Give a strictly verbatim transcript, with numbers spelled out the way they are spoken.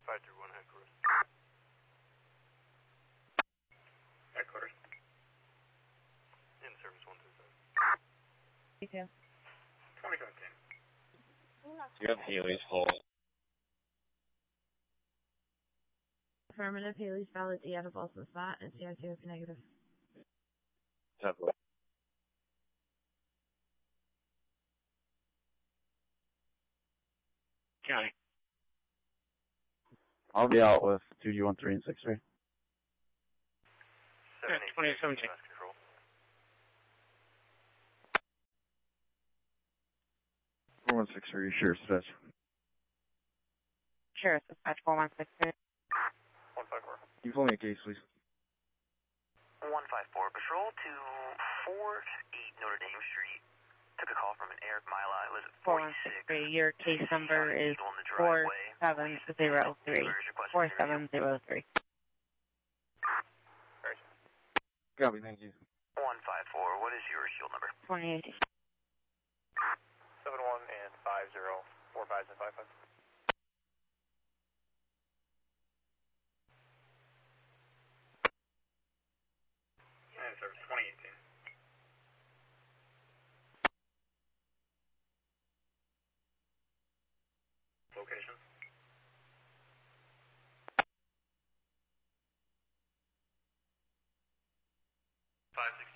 five three one headquarters. Headquarters. In service one two seven. Me too. twenty seventeen. You have Haley's full. Affirmative, Haley's valid, D out of also spot, and C R two for negative. Temple. County. I'll be out with two G one three and six three. seven eight twenty seventeen. Control. four one six three, sure, dispatch. Sure, dispatch four one six three. one five four. Can you pull me a case, please? one five four, patrol to four eight Notre Dame Street. Took a call from an Eric Mila. I live at four one six three. Your case number is four seven zero three. four seven zero three. Copy, thank you. one five four, what is your shield number? twenty-eight. seven one and five zero. four fives and five fives. And service twenty eighteen. Location. five six